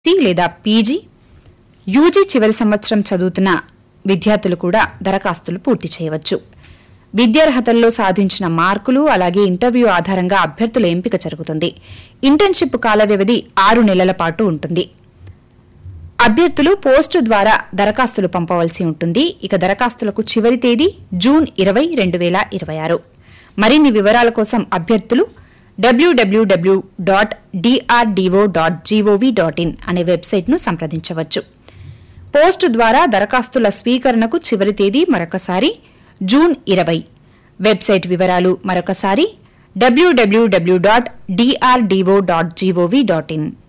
లేదా PG, UG చివరి సంవత్సరం చదువుతున్న విద్యార్థులు కూడా దరఖాస్తులు పూర్తి చేయవచ్చు. విద్యార్హతల్లో సాధించిన మార్కులు అలాగే ఇంటర్వ్యూ ఆధారంగా అభ్యర్థుల ఎంపిక జరుగుతుంది. ఇంటర్న్షిప్ కాల వ్యవధి 6 నెలల పాటు ఉంటుంది. అభ్యర్థులు పోస్టు ద్వారా దరఖాస్తులు పంపవలసి ఉంటుంది. ఇక దరఖాస్తులకు చివరి తేదీ జూన్ 20, 2026. మరిన్ని వివరాల కోసం అభ్యర్థులు www.drdo.gov.in అనే వెబ్సైట్ను సంప్రదించవచ్చు. పోస్టు ద్వారా దరఖాస్తుల స్వీకరణకు చివరి తేదీ మరొకసారి జూన్ 20. వెబ్సైట్ వివరాలు మరొకసారి www.drdo.gov.in.